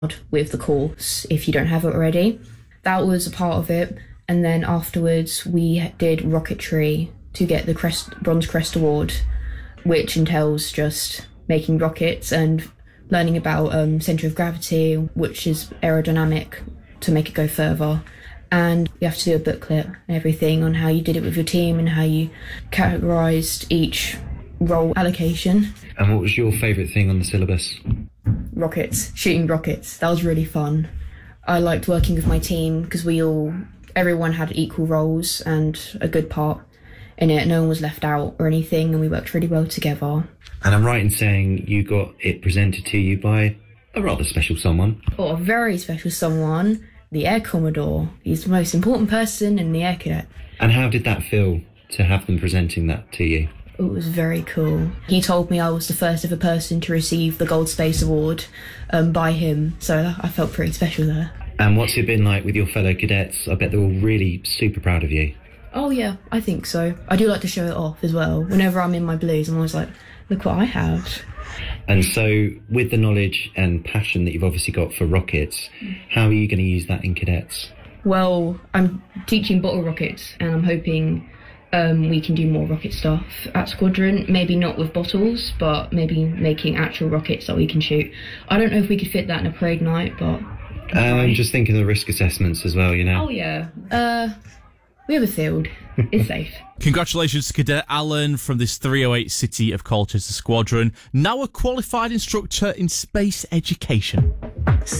with the course if you don't have it already. That was a part of it. And then afterwards we did rocketry to get the Bronze Crest Award, which entails just making rockets and learning about centre of gravity, which is aerodynamic to make it go further. And you have to do a booklet and everything on how you did it with your team and how you categorised each role allocation. And what was your favourite thing on the syllabus? Rockets, shooting rockets. That was really fun. I liked working with my team because everyone had equal roles and a good part in it. No one was left out or anything, and we worked really well together. And I'm right in saying you got it presented to you by a rather special someone. Oh, a very special someone, the Air Commodore. He's the most important person in the Air Cadet. And how did that feel to have them presenting that to you? It was very cool. He told me I was the first ever person to receive the Gold Space Award by him, so I felt pretty special there. And what's it been like with your fellow cadets? I bet they're all really super proud of you. Oh yeah, I think so. I do like to show it off as well. Whenever I'm in my blues, I'm always like, look what I have. And so with the knowledge and passion that you've obviously got for rockets, how are you going to use that in cadets? Well, I'm teaching bottle rockets and I'm hoping we can do more rocket stuff at Squadron. Maybe not with bottles, but maybe making actual rockets that we can shoot. I don't know if we could fit that in a parade night, but... I'm just thinking of the risk assessments as well, you know? Oh yeah. We have a field. It's safe. Congratulations to Cadet Alan from this 308 City of Colchester Squadron, now a qualified instructor in space education.